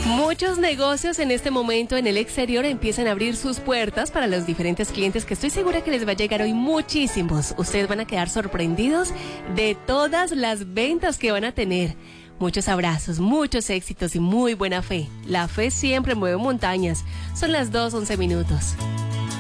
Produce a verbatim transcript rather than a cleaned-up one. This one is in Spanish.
Muchos negocios en este momento en el exterior empiezan a abrir sus puertas para los diferentes clientes que estoy segura que les va a llegar hoy muchísimos. Ustedes van a quedar sorprendidos de todas las ventas que van a tener. Muchos abrazos, muchos éxitos y muy buena fe. La fe siempre mueve montañas. Son las dos once minutos.